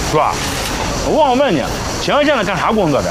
哥，我忘了问你，秦阳现在干啥工作的？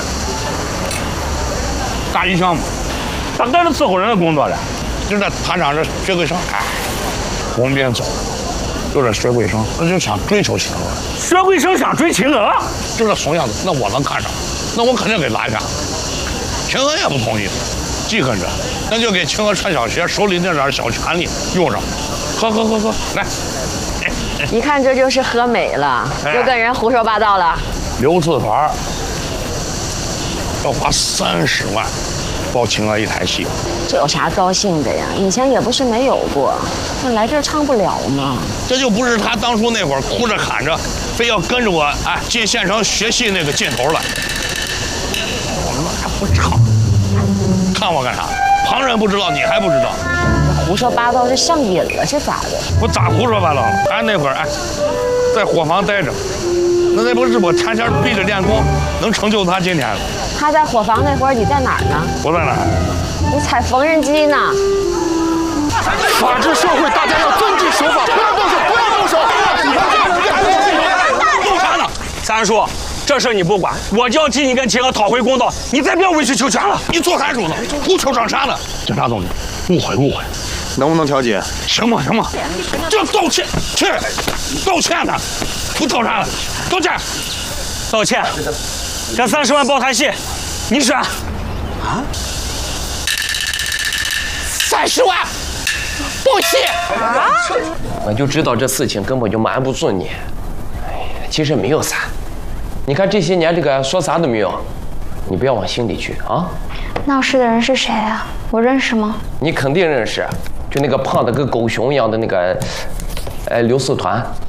干一项目， 他干着伺候人的工作的。 就在摊上这学卫生，哎，我们别走，就这学卫生，那就想追求秦娥。 学卫生想追秦娥， 就这怂样子，那我能看上，那我肯定给拦下。秦娥也不同意，记恨着，那就给秦娥穿小鞋，手里那点小权利用上。喝，来。 一看这就是喝美了，又跟人胡说八道了。 刘四团要花30万包秦娥一台戏， 这有啥高兴的呀？以前也不是没有过，那来这儿唱不了吗？ 这就不是他当初那会儿哭着喊着，非要跟着我进县城学戏那个劲头了。我们还不唱，看我干啥？旁人不知道，你还不知道？ 胡说八道，这上瘾了是咋的？ 我咋胡说八道了？俺那会儿在伙房待着，那不是我天天逼着练功，能成就他今天了。 他在伙房那会儿，你在哪儿呢？ 我在哪儿？ 你踩缝纫机呢。 法治社会，大家要遵纪守法，不要动手，不要动手！ 动啥呢？ 三叔，这事你不管，我就要替你跟秦娥讨回公道，你再不要委曲求全了。 你做啥主呢？胡求上啥呢？警察同志，误会， 能不能调解？ 行吗？就道歉，去道歉呢，不道啥了？道歉， 道歉，这30万包台戏，你选。 啊？30万，报戏啊！ 我就知道这事情根本就瞒不住你。哎呀，其实没有啥。你看这些年这个说啥都没有，你不要往心里去啊。 闹事的人是谁啊？我认识吗？ 你肯定认识，就那个胖的跟狗熊一样的那个，刘四团。